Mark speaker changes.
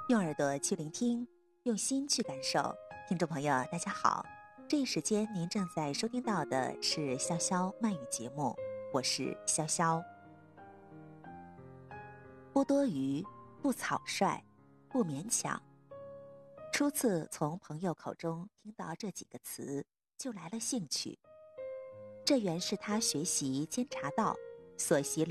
Speaker 1: 用耳朵去聆听，用心去感受。听众朋友大家好，这一时间您正在收听到的是潇潇慢语节目，我是潇潇。不多余，不草率，不勉强。初次从朋友口中听到这几个词，就来了兴趣。这原是他学习监察道所习